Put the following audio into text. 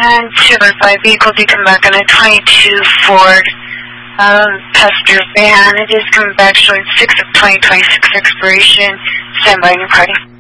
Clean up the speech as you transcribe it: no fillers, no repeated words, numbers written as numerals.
And 215 vehicle to come back on a 22 Ford passenger van. It is coming back showing 6 of 2026 expiration. Stand by, new party.